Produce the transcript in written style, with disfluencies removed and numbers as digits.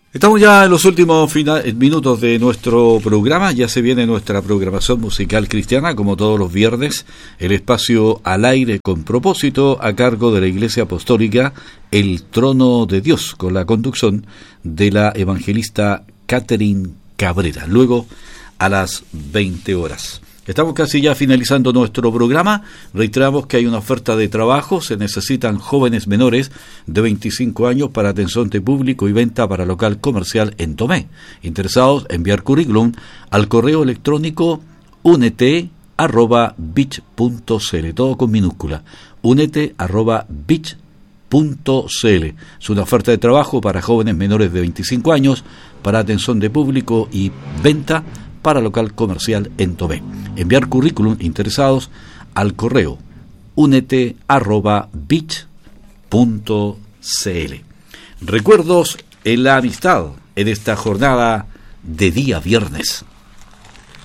Estamos ya en los últimos minutos de nuestro programa. Ya se viene nuestra programación musical cristiana, como todos los viernes, el espacio Al Aire con Propósito, a cargo de la Iglesia Apostólica El Trono de Dios, con la conducción de la evangelista Catherine Cabrera. Luego, a las 20 horas. Estamos casi ya finalizando nuestro programa. Reiteramos que hay una oferta de trabajo. Se necesitan jóvenes menores de 25 años para atención de público y venta para local comercial en Tomé. Interesados, enviar currículum al correo electrónico unete@bich.cl, todo con minúscula, unete@bich.cl. Es una oferta de trabajo para jóvenes menores de 25 años para atención de público y venta para local comercial en Tomé. Enviar currículum interesados al correo unete@bich.cl. Recuerdos en la amistad en esta jornada de día viernes.